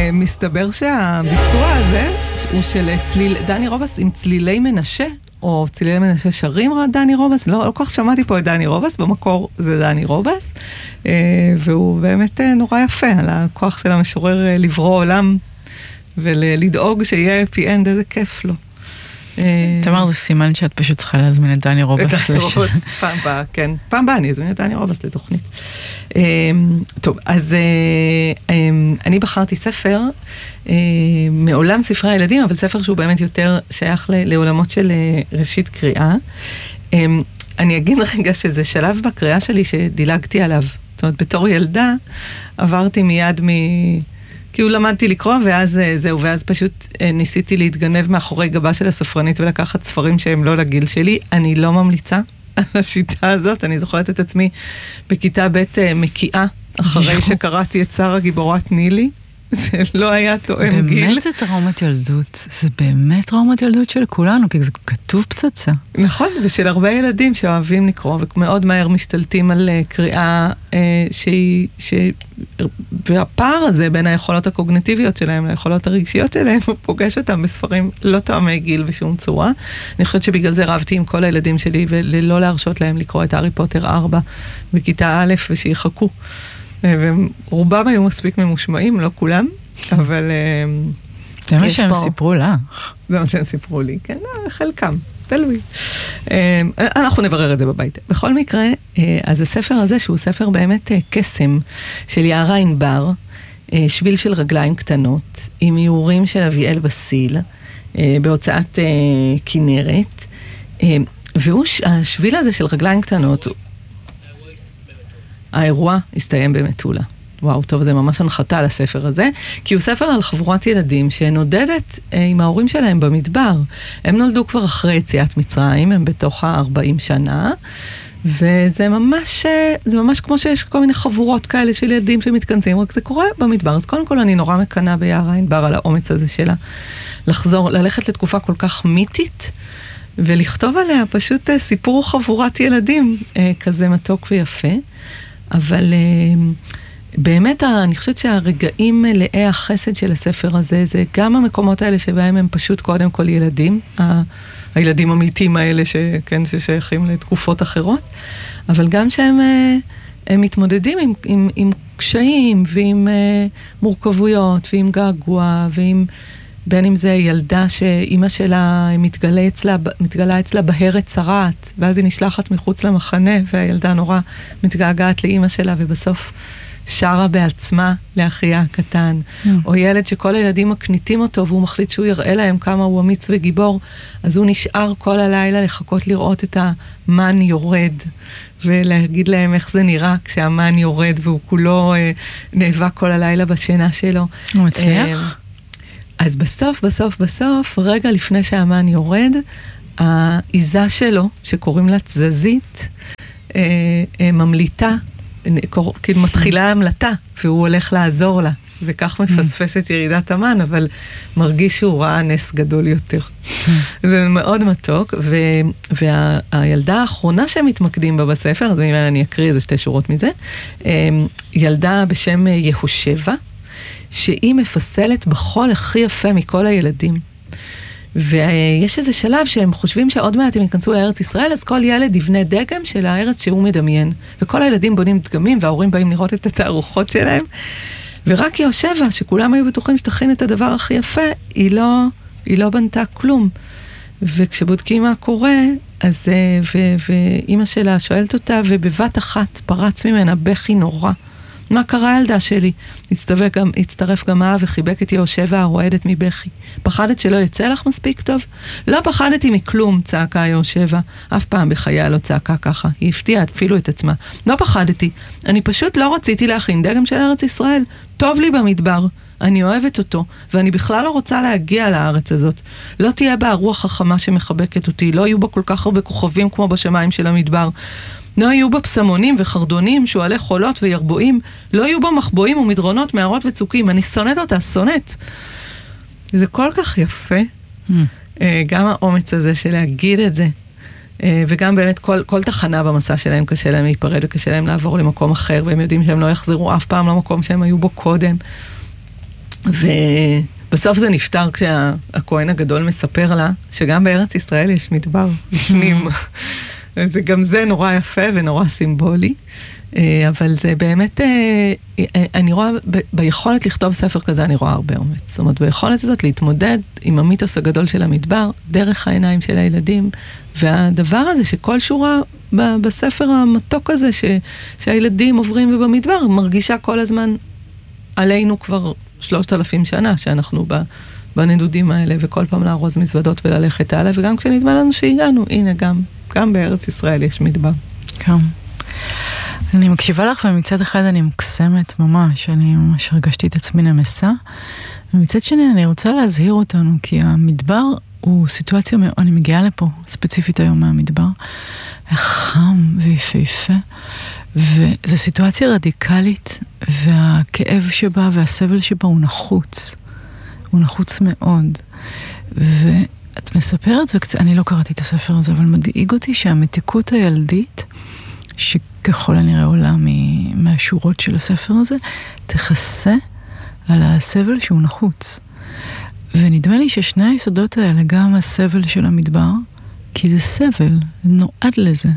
מסתבר שהביצוע הזה הוא של דני רובס עם צלילי מנשה, או צלילי מנשה שרים דני רובס, לא כל כך שמעתי פה את דני רובס, במקור זה דני רובס, והוא באמת נורא יפה על הכוח של המשורר לברוא עולם, ולדאוג שיהיה פי אנד, איזה כיף לו. תמר, זה סימן שאת פשוט צריכה להזמין את דני רובס. פעם באה, כן. פעם באה אני אזמין את דני רובס לתוכנית. טוב, אז אני בחרתי ספר, מעולם ספרי הילדים, אבל ספר שהוא באמת יותר שייך לעולמות של ראשית קריאה. אני אגיד רגע שזה שלב בקריאה שלי שדילגתי עליו. זאת אומרת, בתור ילדה עברתי מיד כאילו למדתי לקרוא, ואז זהו, ואז פשוט ניסיתי להתגנב מאחורי גבה של הספרנית ולקחת ספרים שהם לא לגיל שלי. אני לא ממליצה על השיטה הזאת. אני זוכרת את עצמי בכיתה ב' מקיאה, אחרי שקראתי את שרה גיבורת נילי. זה לא היה תואם גיל. באמת זה טראומת ילדות. זה באמת טראומת ילדות של כולנו, כי זה כתוב פצצה. נכון, ושל הרבה ילדים שאוהבים לקרוא, ומאוד מהר משתלטים על קריאה והפער הזה בין היכולות הקוגניטיביות שלהם ליכולות הרגשיות שלהם, הוא פוגש אותם בספרים לא תואמי גיל בשום צורה. אני חושבת שבגלל זה רבתי עם כל הילדים שלי, ולא להרשות להם לקרוא את הארי פוטר 4 בכיתה א' ושיחכו. ורובם היו מספיק ממושמעים, לא כולם, אבל זה מה שהם סיפרו לך. זה מה שהם סיפרו לי, כן, חלקם, תלוי. אנחנו נברר את זה בבית. בכל מקרה, אז הספר הזה, שהוא ספר באמת קסם, של יערה ענבר, שביל של רגליים קטנות, עם איורים של אביאל בסיל, בהוצאת כנרת, והוא, השביל הזה של רגליים קטנות, האירוע הסתיים במטולה. וואו, טוב, זה ממש הנחתה לספר הזה, כי הוא ספר על חבורת ילדים שנודדת עם ההורים שלהם במדבר. הם נולדו כבר אחרי יציאת מצרים, הם בתוך 40 שנה, וזה ממש כמו שיש כל מיני חבורות כאלה של ילדים שמתכנסים, רק זה קורה במדבר. אז קודם כל אני נורא מקנה ביערה ענבר על האומץ הזה שלה, ללכת לתקופה כל כך מיתית, ולכתוב עליה פשוט סיפור חבורת ילדים כזה מתוק ויפה. אבל באמת אני חושבת שהרגעים מלאי החסד של הספר הזה, זה גם המקומות האלה שבהם הם פשוט קודם כל ילדים, הילדים אמיתיים האלה ששייכים לתקופות אחרות, אבל גם שהם מתמודדים עם קשיים ועם מורכבויות ועם געגוע ועם בין אם זה ילדה שאימא שלה מתגלה אצלה בהרת צרעת, ואז היא נשלחת מחוץ למחנה, והילדה נורא מתגעגעת לאימא שלה, ובסוף שרה בעצמה לאחיה הקטן. או ילד שכל הילדים מקניטים אותו, והוא מחליט שהוא יראה להם כמה הוא אמיץ וגיבור, אז הוא נשאר כל הלילה לחכות לראות את המן יורד, ולהגיד להם איך זה נראה כשהמן יורד, והוא כולו נאבק כל הלילה בשינה שלו. הוא מצליח? אז בסוף, רגע לפני שהמן יורד, העיזה שלו, שקוראים לה תזזית, ממליטה, כאילו מתחילה המלטה, והוא הולך לעזור לה, וכך מפספס את ירידת המן, אבל מרגיש שהוא ראה נס גדול יותר. זה מאוד מתוק, והילדה האחרונה שהם מתמקדים בה בספר, אז אני אקריא איזה 2 שורות מזה, ילדה בשם יהושבע, שהיא מפסלת בחול הכי יפה מכל הילדים. ויש איזה שלב שהם חושבים שעוד מעט הם ייכנסו לארץ ישראל, אז כל ילד יבנה דגם של הארץ שהוא מדמיין. וכל הילדים בונים דגמים, וההורים באים לראות את התערוכות שלהם. ורק יהושבע, שכולם היו בטוחים שתכין את הדבר הכי יפה, היא לא בנתה כלום. וכשבודקים מה קורה, אז, ואימא שלה שואלת אותה, ובבת אחת פרץ ממנה בכי נורא. מה קרה ילדה שלי? הצטרף גם האב וחיבק את יהושבע הרועדת מבכי. פחדת שלא יצא לך מספיק טוב? לא פחדתי מכלום, צעקה יהושבע. אף פעם בחייה לא צעקה ככה. היא הפתיעה אפילו את עצמה. לא פחדתי. אני פשוט לא רציתי להכין דגם של ארץ ישראל. טוב לי במדבר. אני אוהבת אותו, ואני בכלל לא רוצה להגיע לארץ הזאת. לא תהיה בה הרוח החמה שמחבקת אותי. לא יהיו בה כל כך הרבה כוכבים כמו בשמיים של המדבר. לא יהיו בה פסמונים וחרדונים, שואלי חולות וירבועים, לא יהיו בה מחבואים ומדרונות, מערות וצוקים. אני שונאת אותה, שונאת. זה כל כך יפה. גם האומץ הזה של להגיד את זה. וגם באמת כל תחנה במסע שלהם קשה להם להיפרד, וקשה להם לעבור למקום אחר, והם יודעים שהם לא יחזרו אף פעם למקום שהם היו בו קודם. ובסוף זה נפטר כשהכהן הגדול מספר לה שגם בארץ ישראל יש מדבר בפנים. גם זה נורא יפה ונורא סימבולי. אבל זה באמת, אני רואה, ביכולת לכתוב ספר כזה אני רואה הרבה אומץ. זאת אומרת, ביכולת הזאת להתמודד עם המיתוס הגדול של המדבר, דרך העיניים של הילדים, והדבר הזה שכל שורה בספר המתוק הזה שהילדים עוברים ובמדבר, מרגישה כל הזמן עלינו כבר 3,000 שנה, שאנחנו בנדודים האלה, וכל פעם לארוז מזוודות וללכת הלאה, וגם כשנדמה לנו שהגענו, הנה גם בארץ ישראל יש מדבר. כן. אני מקשיבה לך, ומצד אחד אני מוקסמת ממש, אני ממש הרגשתי את עצמי נמסה, ומצד שני אני רוצה להזהיר אותנו, כי המדבר הוא סיטואציה, אני מגיעה לפה, ספציפית היום מהמדבר, חם ויפהפה, וזו סיטואציה רדיקלית, והכאב שבה והסבל שבה הוא נחוץ מאוד, ואת מספרת, אני לא קראתי את הספר הזה, אבל מדאיג אותי שהמתיקות הילדית, שככל הנראה עולה מהשורות של הספר הזה, תכסה על הסבל שהוא נחוץ. ונדמה לי ששני היסודות האלה, גם הסבל של המדבר, כי זה סבל, נועד לזה.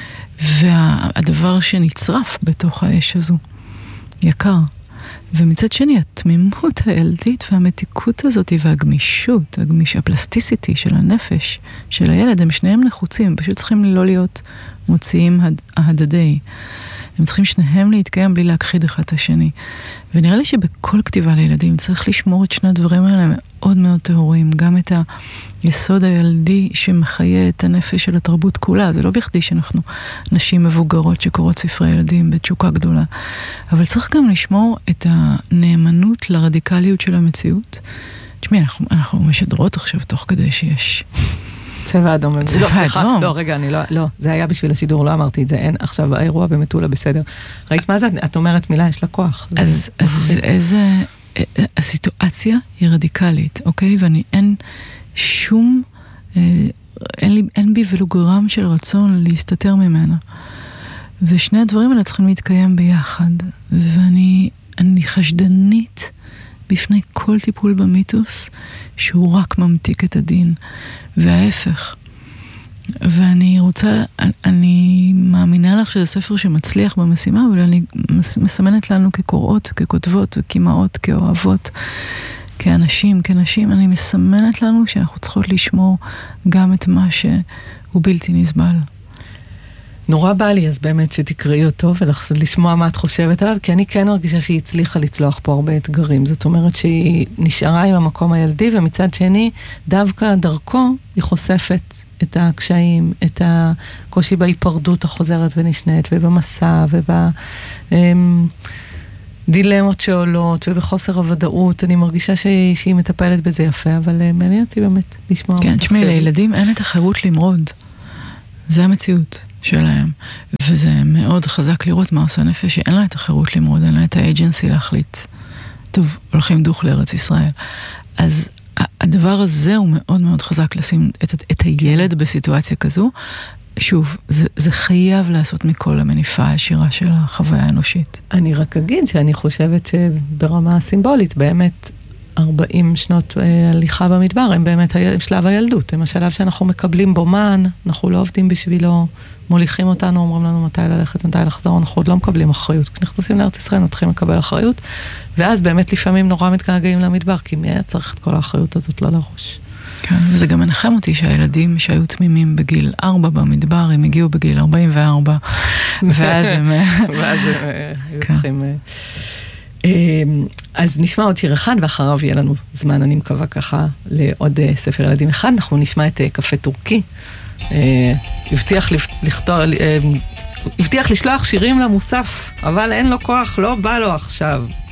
והדבר שנצרף בתוך האש הזו, יקר. ומצד שני, התמימות הילדית והמתיקות הזאת והגמישות, הפלסטיסיטי של הנפש, של הילד, הם שניהם נחוצים, פשוט צריכים לא להיות מוציאים ההדדי. הם צריכים שניהם להתקיים בלי להכחיד אחד את השני. ונראה לי שבכל כתיבה לילדים צריך לשמור את שני הדברים האלה מאוד מאוד טהורים, גם את היסוד הילדי שמחיה את הנפש של התרבות כולה. זה לא בכדי שאנחנו נשים מבוגרות שקוראות ספרי ילדים בתשוקה גדולה, אבל צריך גם לשמור את הנאמנות לרדיקליות של המציאות. תשמעי, אנחנו משדרות עכשיו תוך כדי שיש צבע אדום. צבע אדום. לא, רגע, לא, זה היה בשביל השידור, לא אמרתי את זה, אין, עכשיו האירוע במטולה בסדר. ראית מה זה? את אומרת מילה, יש לה כוח. אז הסיטואציה היא רדיקלית, אוקיי? אין שום, אין בי ולו גרם של רצון להסתתר ממנה. ושני הדברים האלה צריכים להתקיים ביחד. ואני חשדנית בפני כל טיפול במיתוס, שהוא רק ממתיק את הדין. וההפך. ואני רוצה, אני מאמינה לך שזה ספר שמצליח במשימה, אבל אני מסמנת לנו כקוראות, ככותבות, כמאות, כאוהבות, כאנשים, כנשים, אני מסמנת לנו שאנחנו צריכות לשמור גם את מה שהוא בלתי נסבל. נורא בא לי אז באמת שתקראי אותו ולשמוע מה את חושבת עליו, כי אני כן מרגישה שהיא הצליחה לצלוח פה הרבה אתגרים. זאת אומרת שהיא נשארה עם המקום הילדי, ומצד שני, דווקא דרכו היא חושפת את הקשיים, את הקושי בהיפרדות החוזרת ונשנית, ובמסע, ובדילמות שעולות, ובחוסר הוודאות. אני מרגישה שהיא מטפלת בזה יפה, אבל מעניין אותי באמת לשמוע. כן, תשמעי, לילדים אין את החירות למרוד. זה המציאות שלהם, וזה מאוד חזק לראות מה עושה נפש, שאין לה את החירות למרוד, אין לה את האג'נסי להחליט, טוב, הולכים דוך לארץ ישראל. אז הדבר הזה הוא מאוד מאוד חזק לשים את הילד בסיטואציה כזו. שוב, זה חייב לעשות מכל המניפה העשירה של החוויה האנושית. אני רק אגיד שאני חושבת שברמה הסימבולית, באמת 40 שנות הליכה במדבר, הם באמת שלב הילדות, הם השלב שאנחנו מקבלים בו מן, אנחנו לא עובדים בשבילו, מוליכים אותנו, אומרים לנו מתי ללכת, מתי לחזור, אנחנו עוד לא מקבלים אחריות. כשנכנסים לארץ ישראל, מתחילים לקבל אחריות, ואז באמת לפעמים נורא מתגעגעים למדבר, כי מי היה צריך את כל האחריות הזאת לא לראש. כן, וזה גם מנחם אותי שהילדים שהיו תמימים בגיל 4 במדבר, הם הגיעו בגיל 44, ואז הם היו צריכים... אז נשמע עוד שיר אחד, ואחריו יהיה לנו זמן, אני מקווה ככה, לעוד ספר ילדים אחד. אנחנו נשמע את קפה טורקי. הבטיח לשלוח שירים למוסף, אבל אין לו כוח, לא בא לו עכשיו.